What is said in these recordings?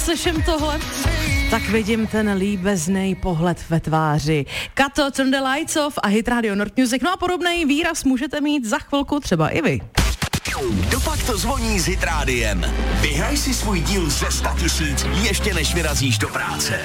slyším tohle, tak vidím ten líbeznej pohled ve tváři. Kato, Turn the Lights Off a hit Radio Nord Music. No a podobný výraz můžete mít za chvilku třeba i vy. Kdopak to zvoní s Hit Rádiem. Vyhraj si svůj díl ze 100 000 ještě než vyrazíš do práce.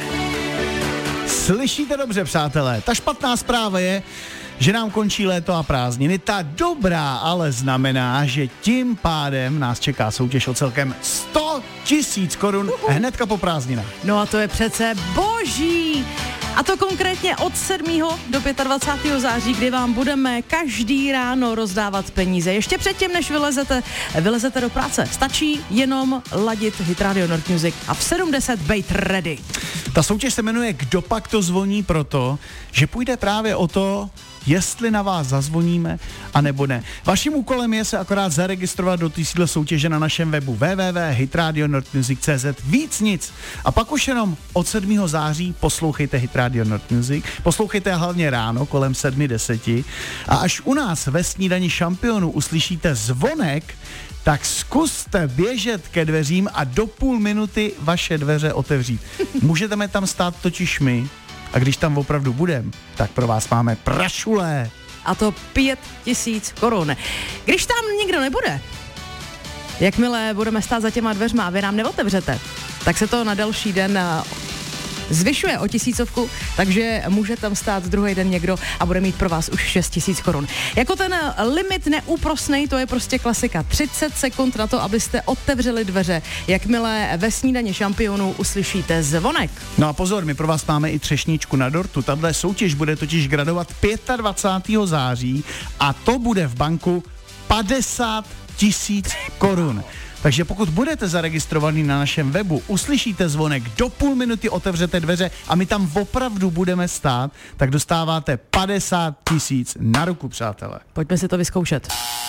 Slyšíte dobře, přátelé, ta špatná zpráva je, že nám končí léto a prázdniny. Ta dobrá ale znamená, že tím pádem nás čeká soutěž o celkem 100 000 korun hnedka po prázdninách. No a to je přece boží! A to konkrétně od 7. do 25. září, kdy vám budeme každý ráno rozdávat peníze. Ještě předtím, než vylezete do práce. Stačí jenom ladit Hit Radio Nord Music a v 7:10 být ready. Ta soutěž se jmenuje Kdopak to zvoní proto, že půjde právě o to, jestli na vás zazvoníme, anebo ne. Vaším úkolem je se akorát zaregistrovat do téhle soutěže na našem webu www.hitradionordmusic.cz. Víc nic. A pak už jenom od 7. září poslouchejte Hit Radio Nord Music. Poslouchejte hlavně ráno kolem 7:10. A až u nás ve snídani šampionů uslyšíte zvonek, tak zkuste běžet ke dveřím a do půl minuty vaše dveře otevřít. Můžete tam stát totiž my. A když tam opravdu budeme, tak pro vás máme prašulé. A to 5 000 korun. Když tam nikdo nebude, jakmile budeme stát za těma dveřma a vy nám neotevřete, tak se to na další den zvyšuje o 1000, takže může tam stát druhý den někdo a bude mít pro vás už 6 000 korun. Jako ten limit neúprosnej, to je prostě klasika. 30 sekund na to, abyste otevřeli dveře, jakmile ve snídani šampionů uslyšíte zvonek. No a pozor, my pro vás máme i třešničku na dortu. Tahle soutěž bude totiž gradovat 25. září a to bude v banku 50 000 korun. Takže pokud budete zaregistrovaný na našem webu, uslyšíte zvonek, do půl minuty otevřete dveře a my tam opravdu budeme stát, tak dostáváte 50 000 na ruku, přátelé. Pojďme si to vyzkoušet.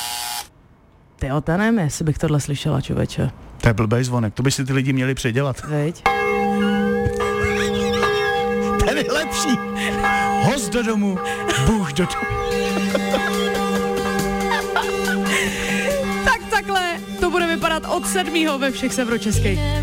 Tyjo, to nevím, jestli bych tohle slyšela, člověče. To je blbej zvonek, to by si ty lidi měli předělat. Veď? Ten je lepší. Host do domu, Bůh do domu. Takhle to bude vypadat od 7. ve všech severočeských.